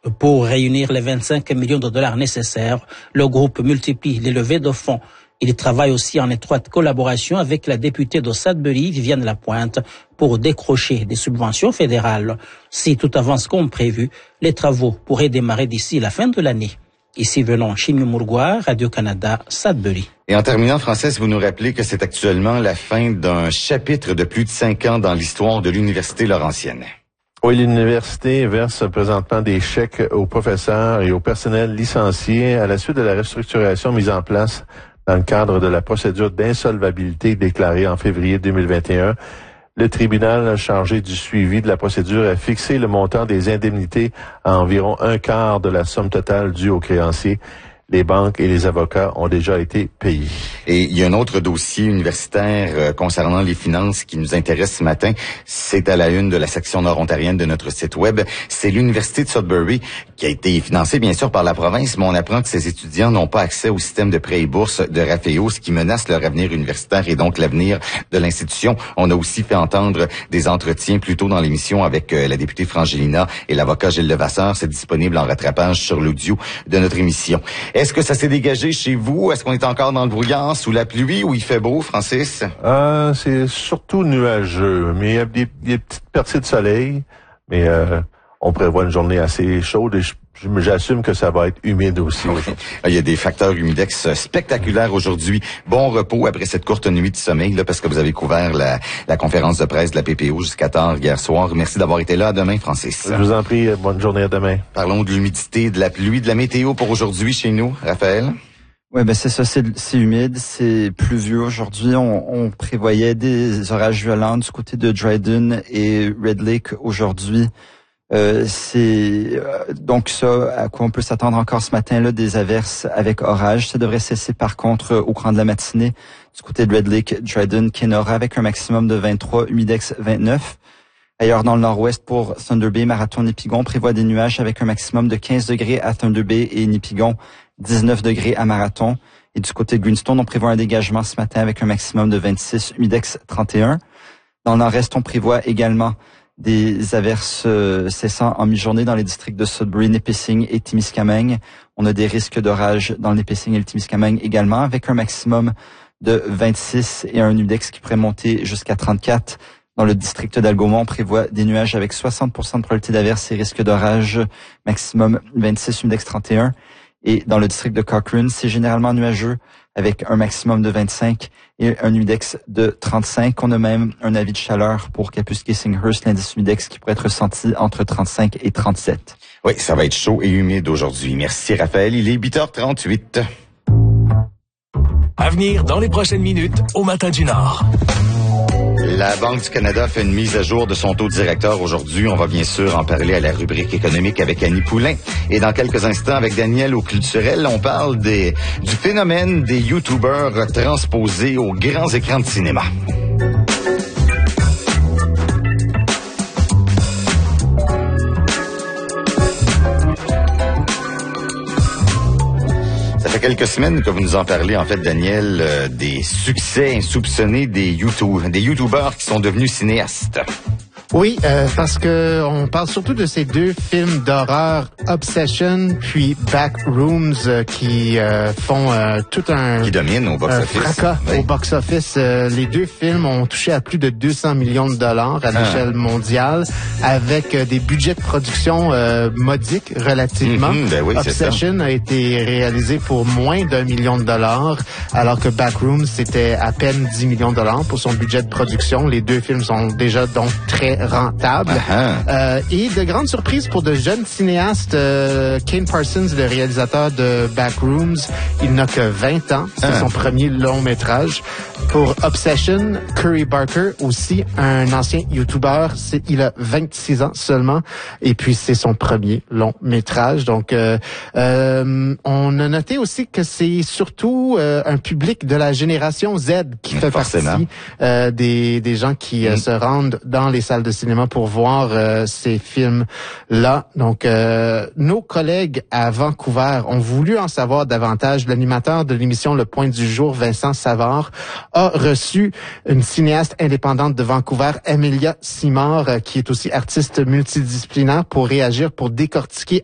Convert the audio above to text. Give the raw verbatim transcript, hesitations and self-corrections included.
Pour réunir les vingt-cinq millions de dollars nécessaires, le groupe multiplie les levées de fonds. Il travaille aussi en étroite collaboration avec la députée de Sudbury, Viviane Lapointe, pour décrocher des subventions fédérales. Si tout avance comme prévu, les travaux pourraient démarrer d'ici la fin de l'année. Ici venons Chimio Mourgoua, Radio-Canada, Sudbury. Et en terminant, Frances, vous nous rappelez que c'est actuellement la fin d'un chapitre de plus de cinq ans dans l'histoire de l'Université Laurentienne. Oui, l'université verse présentement des chèques aux professeurs et au personnel licenciés à la suite de la restructuration mise en place dans le cadre de la procédure d'insolvabilité déclarée en février deux mille vingt et un. Le tribunal chargé du suivi de la procédure a fixé le montant des indemnités à environ un quart de la somme totale due aux créanciers. Les banques et les avocats ont déjà été payés. Et il y a un autre dossier universitaire euh, concernant les finances qui nous intéresse ce matin. C'est à la une de la section nord-ontarienne de notre site web. C'est l'Université de Sudbury qui a été financée, bien sûr, par la province, mais on apprend que ses étudiants n'ont pas accès au système de prêts et bourses de Rafeo, ce qui menace leur avenir universitaire et donc l'avenir de l'institution. On a aussi fait entendre des entretiens plus tôt dans l'émission avec euh, la députée Frangelina et l'avocat Gilles Levasseur. C'est disponible en rattrapage sur l'audio de notre émission. Est-ce que ça s'est dégagé chez vous? Est-ce qu'on est encore dans le brouillard, sous la pluie, ou il fait beau, Francis? Euh, c'est surtout nuageux, mais il y a des, des petites percées de soleil, mais euh, on prévoit une journée assez chaude et je, j'assume que ça va être humide aussi. Il y a des facteurs humidex spectaculaires aujourd'hui. Bon repos après cette courte nuit de sommeil, là, parce que vous avez couvert la, la conférence de presse de la P P O jusqu'à tard hier soir. Merci d'avoir été là. À demain, Francis. Je vous en prie. Bonne journée. À demain. Parlons de l'humidité, de la pluie, de la météo pour aujourd'hui chez nous. Raphaël? Ouais, ben c'est ça, c'est, c'est humide, c'est pluvieux aujourd'hui. On, on prévoyait des orages violents du côté de Dryden et Red Lake aujourd'hui. Euh, c'est euh, donc ça à quoi on peut s'attendre encore ce matin-là, des averses avec orage. Ça devrait cesser par contre au courant de la matinée du côté de Red Lake, Dryden, Kenora avec un maximum de vingt-trois, humidex vingt-neuf. Ailleurs dans le nord-ouest pour Thunder Bay, Marathon, Nipigon, on prévoit des nuages avec un maximum de quinze degrés à Thunder Bay et Nipigon, dix-neuf degrés à Marathon. Et du côté de Greenstone, on prévoit un dégagement ce matin avec un maximum de vingt-six, humidex trente et un. Dans le nord-est, on prévoit également des averses euh, cessant en mi-journée dans les districts de Sudbury, Nipissing et Témiscamingue. On a des risques d'orage dans le Nipissing et le Témiscamingue également, avec un maximum de vingt-six et un humidex qui pourrait monter jusqu'à trente-quatre. Dans le district d'Algoma, on prévoit des nuages avec soixante pour cent de probabilité d'averse et risque d'orage, maximum vingt-six, humidex trente et un. Et dans le district de Cochrane, c'est généralement nuageux avec un maximum de vingt-cinq et un humidex de trente-cinq. On a même un avis de chaleur pour Kapuskasing-Hearst, l'indice humidex qui pourrait être ressenti entre trente-cinq et trente-sept. Oui, ça va être chaud et humide aujourd'hui. Merci Raphaël, il est huit heures trente-huit. À venir dans les prochaines minutes au Matin du Nord. La Banque du Canada fait une mise à jour de son taux directeur aujourd'hui. On va bien sûr en parler à la rubrique économique avec Annie Poulain. Et dans quelques instants, avec Daniel au Culturel, on parle des, du phénomène des YouTubers transposés aux grands écrans de cinéma. Ça fait quelques semaines que vous nous en parlez, en fait, Daniel, euh, des succès insoupçonnés des YouTube, des YouTubers qui sont devenus cinéastes. Oui, euh, parce que on parle surtout de ces deux films d'horreur, Obsession puis Backrooms, euh, qui euh, font euh, tout un qui dominent au box-office. fracas oui. au box-office. Euh, les deux films ont touché à plus de deux cents millions de dollars à l'échelle ah. mondiale, avec euh, des budgets de production euh, modiques relativement. Mm-hmm, ben oui, Obsession a été réalisé pour moins d'un million de dollars, alors que Backrooms c'était à peine dix millions de dollars pour son budget de production. Les deux films sont déjà donc très rentable. Uh-huh. Euh, et de grandes surprises pour de jeunes cinéastes. Euh, Kane Parsons, le réalisateur de Backrooms, il n'a que vingt ans. C'est uh-huh. son premier long métrage. Pour Obsession, Curry Barker, aussi un ancien YouTuber, c'est, il a vingt-six ans seulement. Et puis, c'est son premier long métrage. Donc, euh, euh, on a noté aussi que c'est surtout euh, un public de la génération Z qui fait Forcément. partie euh, des, des gens qui euh, mm. se rendent dans les salles de cinéma pour voir euh, ces films-là. Donc, euh, nos collègues à Vancouver ont voulu en savoir davantage. L'animateur de l'émission Le Point du Jour, Vincent Savard, a reçu une cinéaste indépendante de Vancouver, Amelia Simard, qui est aussi artiste multidisciplinaire, pour réagir, pour décortiquer